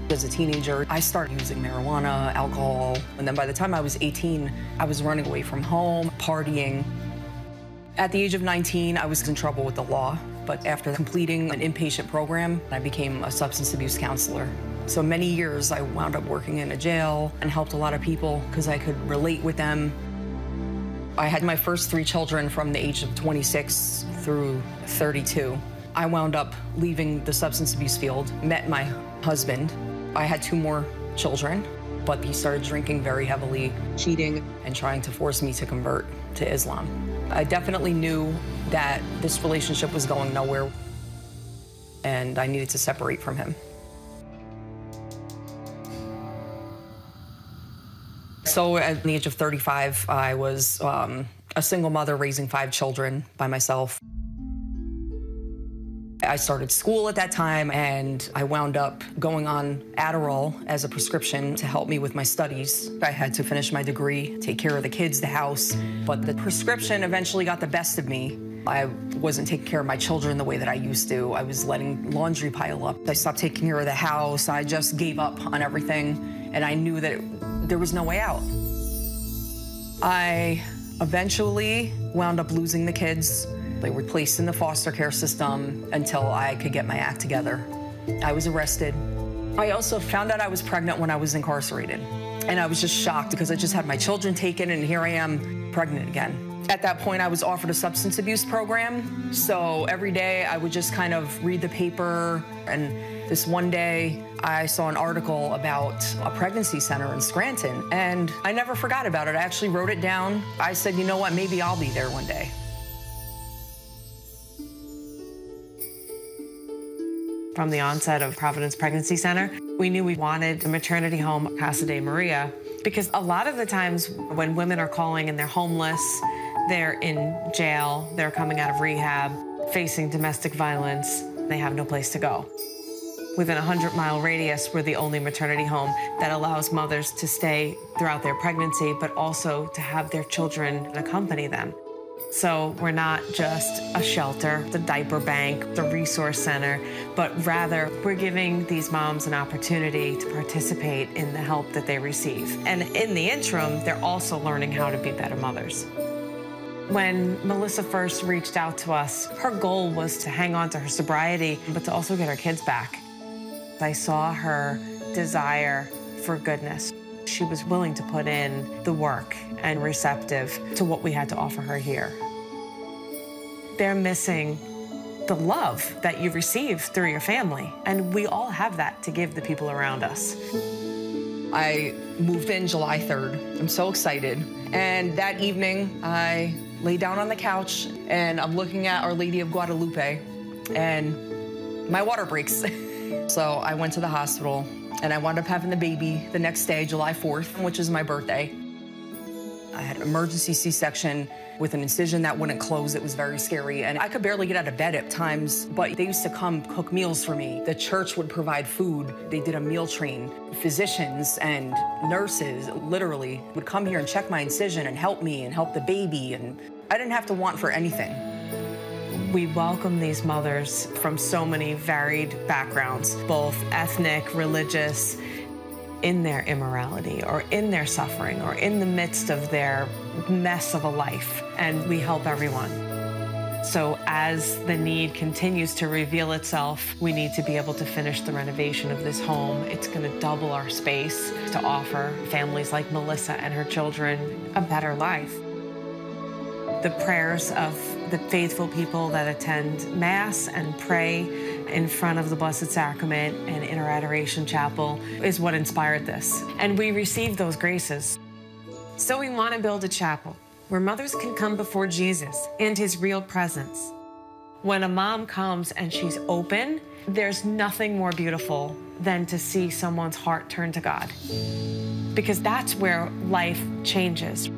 As a teenager, I started using marijuana, alcohol, and then by the time I was 18, I was running away from home, partying. At the age of 19, I was in trouble with the law, but after completing an inpatient program, I became a substance abuse counselor. So many years, I wound up working in a jail and helped a lot of people because I could relate with them. I had my first 3 children from the age of 26 through 32. I wound up leaving the substance abuse field, met my husband. I had 2 more children, but he started drinking very heavily, cheating, and trying to force me to convert to Islam. I definitely knew that this relationship was going nowhere, and I needed to separate from him. So at the age of 35, I was a single mother raising 5 children by myself. I started school at that time, and I wound up going on Adderall as a prescription to help me with my studies. I had to finish my degree, take care of the kids, the house, but the prescription eventually got the best of me. I wasn't taking care of my children the way that I used to. I was letting laundry pile up. I stopped taking care of the house. I just gave up on everything, and I knew that there was no way out. I eventually wound up losing the kids. They were placed in the foster care system until I could get my act together. I was arrested. I also found out I was pregnant when I was incarcerated. And I was just shocked because I just had my children taken, and here I am pregnant again. At that point, I was offered a substance abuse program. So every day I would just kind of read the paper. And this one day I saw an article about a pregnancy center in Scranton, and I never forgot about it. I actually wrote it down. I said, you know what, maybe I'll be there one day. From the onset of Providence Pregnancy Center, we knew we wanted a maternity home, Casa de Maria, because a lot of the times when women are calling and they're homeless, they're in jail, they're coming out of rehab, facing domestic violence, they have no place to go. Within a 100-mile radius, we're the only maternity home that allows mothers to stay throughout their pregnancy, but also to have their children accompany them. So we're not just a shelter, the diaper bank, the resource center, but rather we're giving these moms an opportunity to participate in the help that they receive. And in the interim, they're also learning how to be better mothers. When Melissa first reached out to us, her goal was to hang on to her sobriety, but to also get her kids back. I saw her desire for goodness. She was willing to put in the work and receptive to what we had to offer her here. They're missing the love that you receive through your family, and we all have that to give the people around us. I moved in July 3rd. I'm so excited. And that evening, I lay down on the couch, and I'm looking at Our Lady of Guadalupe, and my water breaks. So I went to the hospital, and I wound up having the baby the next day, July 4th, which is my birthday. I had an emergency C-section with an incision that wouldn't close. It was very scary, and I could barely get out of bed at times, but they used to come cook meals for me. The church would provide food. They did a meal train. Physicians and nurses literally would come here and check my incision and help me and help the baby, and I didn't have to want for anything. We welcome these mothers from so many varied backgrounds, both ethnic, religious, in their immorality or in their suffering or in the midst of their mess of a life, and we help everyone. So as the need continues to reveal itself, we need to be able to finish the renovation of this home. It's going to double our space to offer families like Melissa and her children a better life. The prayers of the faithful people that attend Mass and pray in front of the Blessed Sacrament and in our Adoration Chapel is what inspired this. And we receive those graces. So we want to build a chapel where mothers can come before Jesus and his real presence. When a mom comes and she's open, there's nothing more beautiful than to see someone's heart turn to God, because that's where life changes.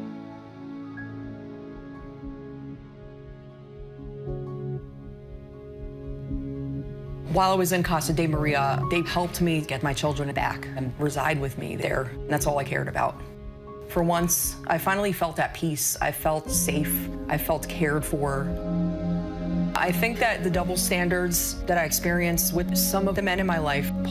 While I was in Casa de Maria, they helped me get my children back and reside with me there. And that's all I cared about. For once, I finally felt at peace. I felt safe. I felt cared for. I think that the double standards that I experienced with some of the men in my life